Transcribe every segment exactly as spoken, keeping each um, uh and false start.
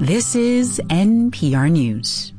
This is N P R News.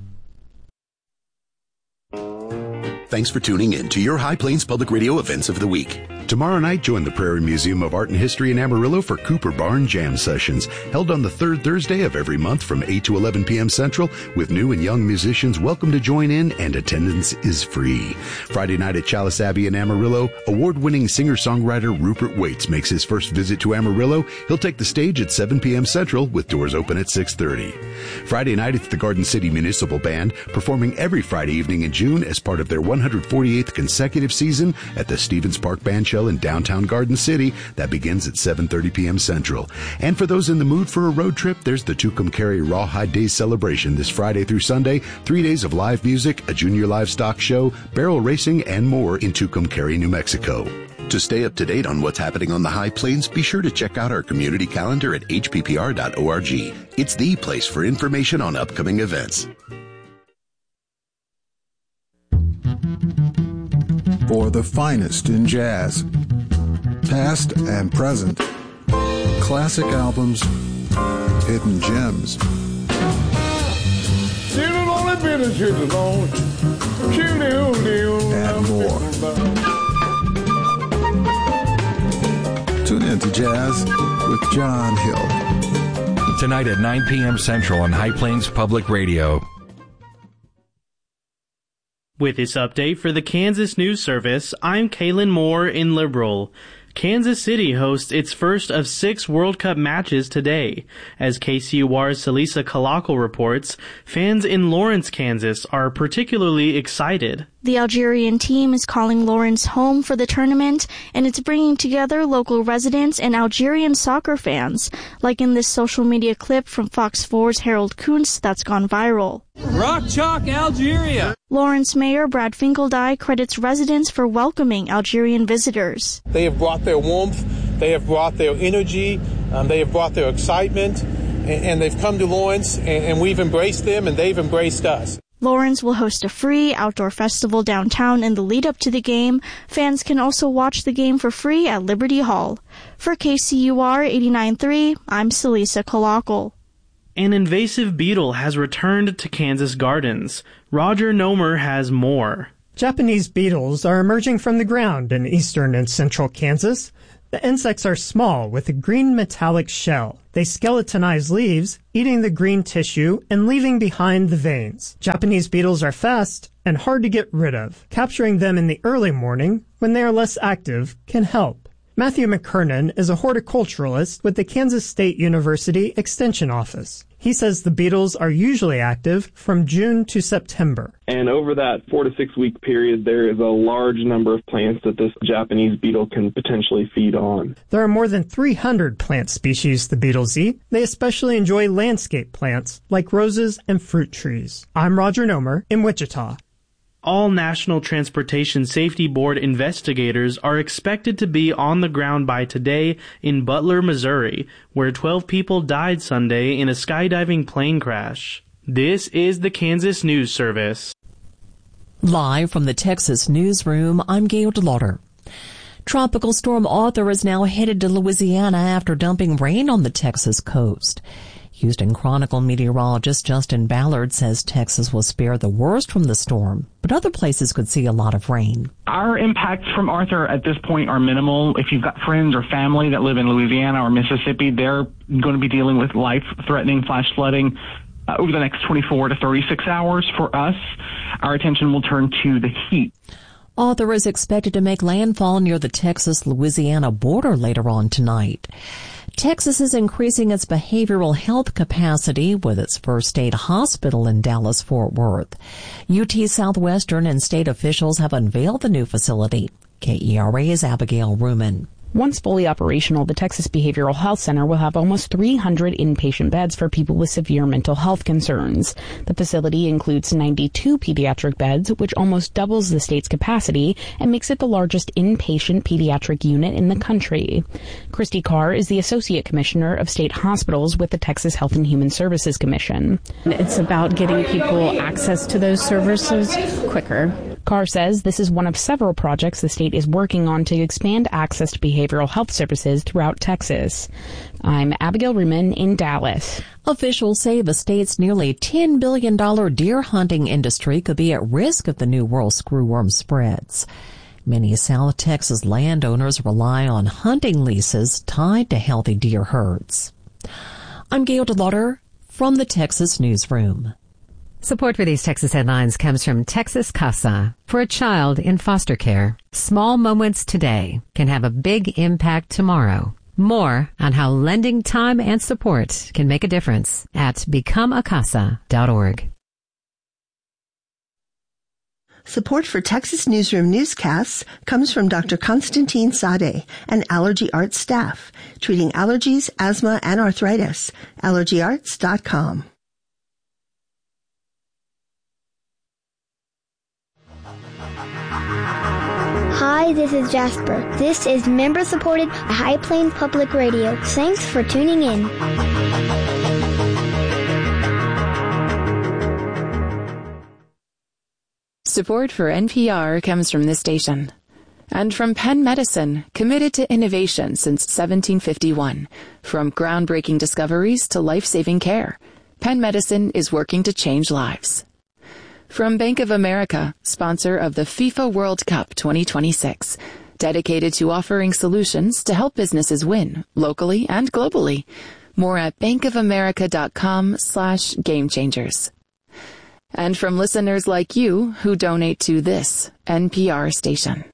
Thanks for tuning in to your High Plains Public Radio events of the week. Tomorrow night, join the Prairie Museum of Art and History in Amarillo for Cooper Barn Jam Sessions, held on the third Thursday of every month from eight to eleven p.m. Central, with new and young musicians welcome to join in, and attendance is free. Friday night at Chalice Abbey in Amarillo, award-winning singer-songwriter Rupert Waits makes his first visit to Amarillo. He'll take the stage at seven p.m. Central, with doors open at six thirty. Friday night, it's the Garden City Municipal Band, performing every Friday evening in June as part of their one hundred forty-eighth consecutive season at the Stevens Park Band Shell in downtown Garden City. That begins at seven thirty p.m. Central. And for those in the mood for a road trip, there's the Tucumcari Rawhide Days celebration this Friday through Sunday. Three days of live music, a junior livestock show, barrel racing, and more in Tucumcari, New Mexico. To stay up to date on what's happening on the High Plains, be sure to check out our community calendar at h p p r dot org. It's the place for information on upcoming events. For the finest in jazz, past and present, classic albums, hidden gems, and more. Tune in to Jazz with John Hill. Tonight at nine p.m. Central on High Plains Public Radio. With this update for the Kansas News Service, I'm Kaylin Moore in Liberal. Kansas City hosts its first of six World Cup matches today. As K C U R's Celisa Kalakal reports, fans in Lawrence, Kansas are particularly excited. The Algerian team is calling Lawrence home for the tournament, and it's bringing together local residents and Algerian soccer fans, like in this social media clip from Fox four's Harold Kuntz that's gone viral. Rock Chalk, Algeria! Lawrence Mayor Brad Finkeldie credits residents for welcoming Algerian visitors. They have brought their warmth, they have brought their energy, um, they have brought their excitement, and, and they've come to Lawrence, and, and we've embraced them, and they've embraced us. Lawrence will host a free outdoor festival downtown in the lead up to the game. Fans can also watch the game for free at Liberty Hall. For K C U R eighty-nine point three, I'm Celisa Kalakal. An invasive beetle has returned to Kansas gardens. Roger Nomer has more. Japanese beetles are emerging from the ground in eastern and central Kansas. The insects are small with a green metallic shell. They skeletonize leaves, eating the green tissue and leaving behind the veins. Japanese beetles are fast and hard to get rid of. Capturing them in the early morning, when they are less active, can help. Matthew McKernan is a horticulturalist with the Kansas State University Extension Office. He says the beetles are usually active from June to September. And over that four to six week period, there is a large number of plants that this Japanese beetle can potentially feed on. There are more than three hundred plant species the beetles eat. They especially enjoy landscape plants like roses and fruit trees. I'm Roger Nomer in Wichita. All National Transportation Safety Board investigators are expected to be on the ground by today in Butler, Missouri, where twelve people died Sunday in a skydiving plane crash. This is the Kansas News Service. Live from the Texas newsroom, I'm Gail DeLauder. Tropical Storm Arthur is now headed to Louisiana after dumping rain on the Texas coast. Houston Chronicle meteorologist Justin Ballard says Texas will spare the worst from the storm, but other places could see a lot of rain. Our impacts from Arthur at this point are minimal. If you've got friends or family that live in Louisiana or Mississippi, they're going to be dealing with life-threatening flash flooding uh, over the next twenty-four to thirty-six hours. For us, our attention will turn to the heat. Arthur is expected to make landfall near the Texas-Louisiana border later on tonight. Texas is increasing its behavioral health capacity with its first state hospital in Dallas-Fort Worth. U T Southwestern and state officials have unveiled the new facility. K E R A's Abigail Ruman. Once fully operational, the Texas Behavioral Health Center will have almost three hundred inpatient beds for people with severe mental health concerns. The facility includes ninety-two pediatric beds, which almost doubles the state's capacity and makes it the largest inpatient pediatric unit in the country. Christy Carr is the Associate Commissioner of State Hospitals with the Texas Health and Human Services Commission. It's about getting people access to those services quicker. Carr says this is one of several projects the state is working on to expand access to behavioral health services throughout Texas. I'm Abigail Ruman in Dallas. Officials say the state's nearly ten billion dollars deer hunting industry could be at risk if the New World screwworm spreads. Many South Texas landowners rely on hunting leases tied to healthy deer herds. I'm Gail DeLauder from the Texas Newsroom. Support for these Texas headlines comes from Texas Casa. For a child in foster care, small moments today can have a big impact tomorrow. More on how lending time and support can make a difference at become a casa dot org. Support for Texas Newsroom newscasts comes from Doctor Constantine Sade and Allergy Arts staff, treating allergies, asthma, and arthritis. allergy arts dot com. Hi, this is Jasper. This is member-supported High Plains Public Radio. Thanks for tuning in. Support for N P R comes from this station. And from Penn Medicine, committed to innovation since seventeen fifty-one. From groundbreaking discoveries to life-saving care, Penn Medicine is working to change lives. From Bank of America, sponsor of the FIFA World Cup twenty twenty-six, dedicated to offering solutions to help businesses win, locally and globally. More at bankofamerica.com slash game changers. And from listeners like you who donate to this N P R station.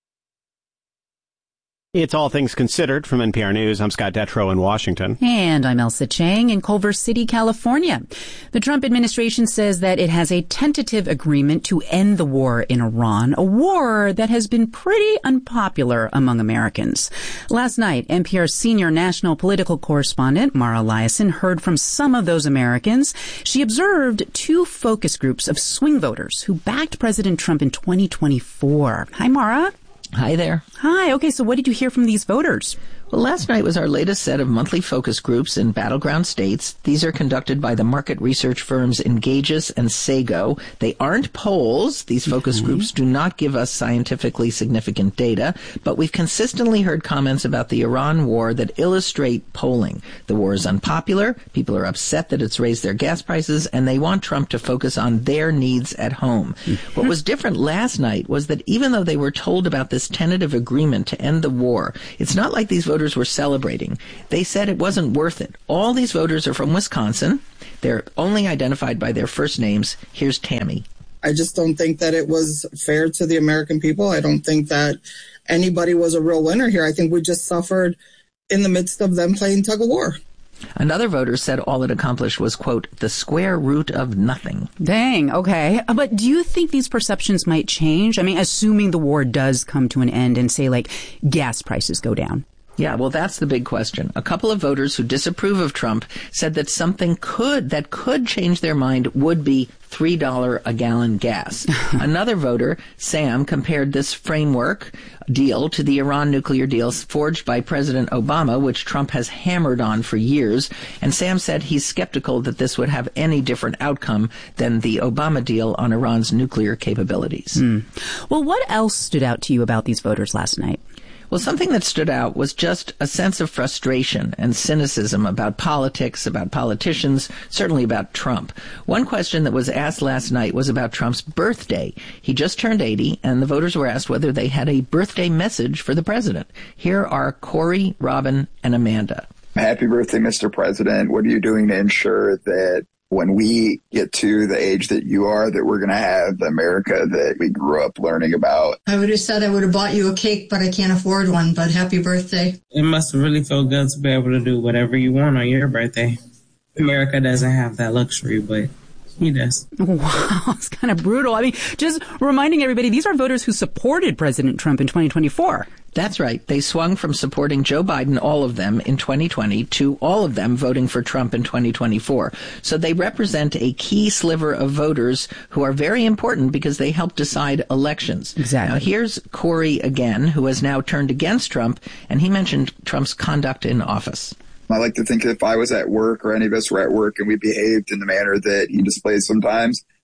It's All Things Considered from N P R News. I'm Scott Detrow in Washington. And I'm Elsa Chang in Culver City, California. The Trump administration says that it has a tentative agreement to end the war in Iran, a war that has been pretty unpopular among Americans. Last night, N P R's senior national political correspondent, Mara Liasson, heard from some of those Americans. She observed two focus groups of swing voters who backed President Trump in twenty twenty-four. Hi, Mara. Hi there. Hi. Okay, so what did you hear from these voters? Well, last night was our latest set of monthly focus groups in battleground states. These are conducted by the market research firms Engages and Sago. They aren't polls. These focus mm-hmm. groups do not give us scientifically significant data, but we've consistently heard comments about the Iran war that illustrate polling. The war is unpopular. People are upset that it's raised their gas prices, and they want Trump to focus on their needs at home. Mm-hmm. What was different last night was that even though they were told about this tentative agreement to end the war, it's not like these voters were celebrating. They said it wasn't worth it. All these voters are from Wisconsin. They're only identified by their first names. Here's Tammy. I just don't think that it was fair to the American people. I don't think that anybody was a real winner here. I think we just suffered in the midst of them playing tug of war. Another voter said all it accomplished was, quote, the square root of nothing. Dang, okay. But do you think these perceptions might change? I mean, assuming the war does come to an end and, say, like, gas prices go down. Yeah, well, that's the big question. A couple of voters who disapprove of Trump said that something could, that could change their mind would be three dollars a gallon gas. Another voter, Sam, compared this framework deal to the Iran nuclear deals forged by President Obama, which Trump has hammered on for years. And Sam said he's skeptical that this would have any different outcome than the Obama deal on Iran's nuclear capabilities. Mm. Well, what else stood out to you about these voters last night? Well, something that stood out was just a sense of frustration and cynicism about politics, about politicians, certainly about Trump. One question that was asked last night was about Trump's birthday. He just turned eighty, and the voters were asked whether they had a birthday message for the president. Here are Corey, Robin, and Amanda. Happy birthday, Mister President. What are you doing to ensure that when we get to the age that you are, that we're going to have the America that we grew up learning about? I would have said I would have bought you a cake, but I can't afford one, but happy birthday. It must really feel good to be able to do whatever you want on your birthday. America doesn't have that luxury, but he does. Wow, it's kind of brutal. I mean, just reminding everybody, these are voters who supported President Trump in twenty twenty-four. That's right. They swung from supporting Joe Biden, all of them, in twenty twenty, to all of them voting for Trump in twenty twenty-four. So they represent a key sliver of voters who are very important because they help decide elections. Exactly. Now, here's Corey again, who has now turned against Trump, and he mentioned Trump's conduct in office. I like to think if I was at work or any of us were at work and we behaved in the manner that he displays sometimes,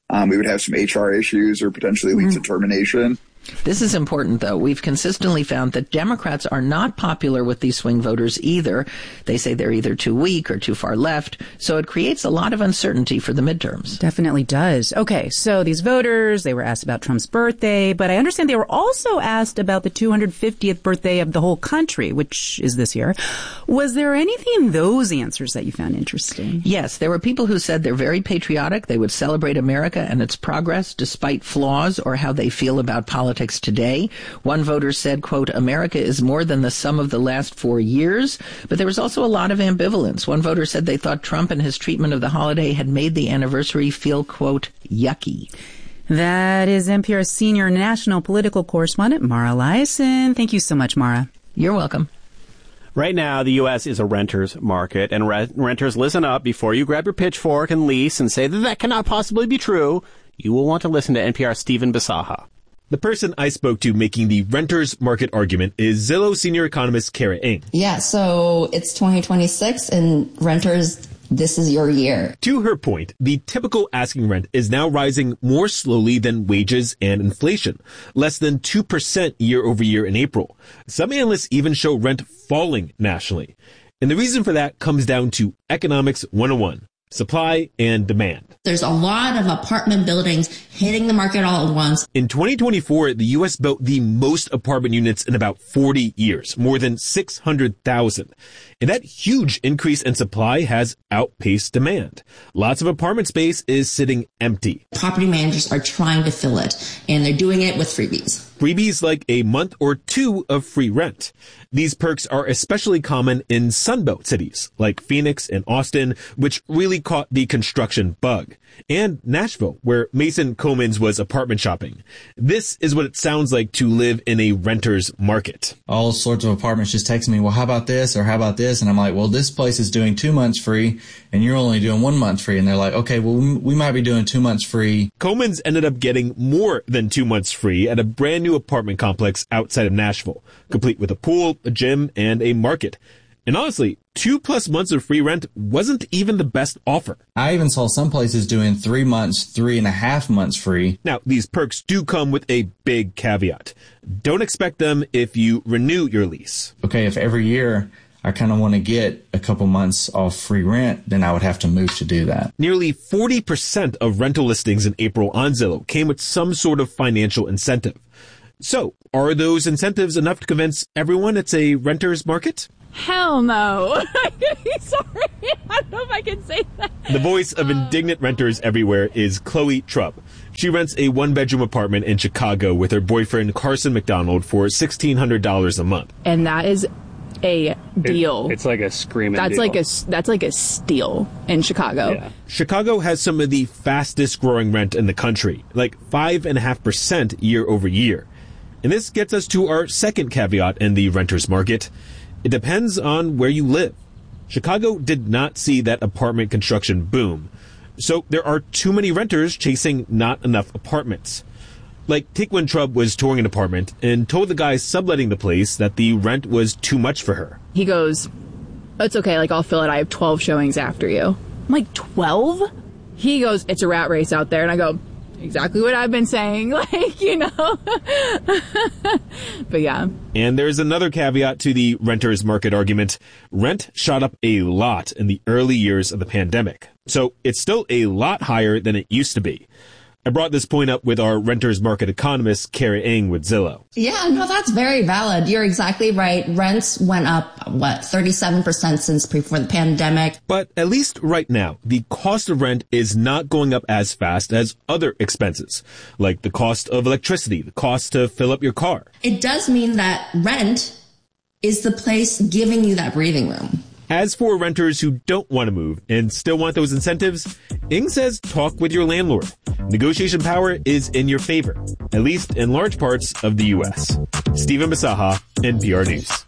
Um, we would have some H R issues or potentially lead to termination. This is important, though. We've consistently found that Democrats are not popular with these swing voters either. They say they're either too weak or too far left, so it creates a lot of uncertainty for the midterms. Definitely does. Okay, so these voters, they were asked about Trump's birthday, but I understand they were also asked about the two hundred fiftieth birthday of the whole country, which is this year. Was there anything in those answers that you found interesting? Yes, there were people who said they're very patriotic. They would celebrate America and its progress despite flaws or how they feel about politics today. One voter said, quote, America is more than the sum of the last four years. But there was also a lot of ambivalence. One voter said they thought Trump and his treatment of the holiday had made the anniversary feel, quote, yucky. That is N P R's senior national political correspondent, Mara Liasson. Thank you so much, Mara. You're welcome. Right now, the U S is a renter's market, and re- renters, listen up. Before you grab your pitchfork and lease and say that that cannot possibly be true, you will want to listen to N P R's Stephen Bisaha. The person I spoke to making the renter's market argument is Zillow senior economist Kara Ng. Yeah, so it's twenty twenty-six and renters, this is your year. To her point, the typical asking rent is now rising more slowly than wages and inflation, less than two percent year over year in April. Some analysts even show rent falling nationally. And the reason for that comes down to economics one oh one, supply and demand. There's a lot of apartment buildings hitting the market all at once. In twenty twenty-four, the U S built the most apartment units in about forty years, more than six hundred thousand. And that huge increase in supply has outpaced demand. Lots of apartment space is sitting empty. Property managers are trying to fill it, and they're doing it with freebies. Freebies like a month or two of free rent. These perks are especially common in Sunbelt cities like Phoenix and Austin, which really caught the construction bug, and Nashville, where Mason Comans was apartment shopping. This is what it sounds like to live in a renter's market. All sorts of apartments just text me, well, how about this or how about this? And I'm like, well, this place is doing two months free and you're only doing one month free. And they're like, okay, well, we might be doing two months free. Comans ended up getting more than two months free at a brand new apartment complex outside of Nashville, complete with a pool, a gym, and a market. And honestly, two plus months of free rent wasn't even the best offer. I even saw some places doing three months, three and a half months free. Now, these perks do come with a big caveat. Don't expect them if you renew your lease. Okay, if every year I kind of want to get a couple months off free rent, then I would have to move to do that. Nearly forty percent of rental listings in April on Zillow came with some sort of financial incentive. So, are those incentives enough to convince everyone it's a renter's market? Hell no. Sorry, I don't know if I can say that. The voice of indignant renters everywhere is Chloe Trupp. She rents a one-bedroom apartment in Chicago with her boyfriend Carson McDonald for sixteen hundred dollars a month. And that is a deal. It, it's like a screaming That's deal. like a that's like a steal in Chicago. Yeah. Chicago has some of the fastest growing rent in the country, like five and a half percent year over year. And this gets us to our second caveat in the renter's market. It depends on where you live. Chicago did not see that apartment construction boom. So there are too many renters chasing not enough apartments. Like, take when Trubb was touring an apartment and told the guy subletting the place that the rent was too much for her. He goes, it's okay, like, I'll fill it. I have twelve showings after you. I'm like, twelve? He goes, it's a rat race out there. And I go, exactly what I've been saying, like, you know. But yeah. And there's another caveat to the renter's market argument. Rent shot up a lot in the early years of the pandemic. So it's still a lot higher than it used to be. I brought this point up with our renter's market economist, Kara Ng with Zillow. Yeah, no, that's very valid. You're exactly right. Rents went up, what, thirty-seven percent since before the pandemic. But at least right now, the cost of rent is not going up as fast as other expenses, like the cost of electricity, the cost to fill up your car. It does mean that rent is the place giving you that breathing room. As for renters who don't want to move and still want those incentives, Ng says talk with your landlord. Negotiation power is in your favor, at least in large parts of the U S. Stephen Bisaha, N P R News.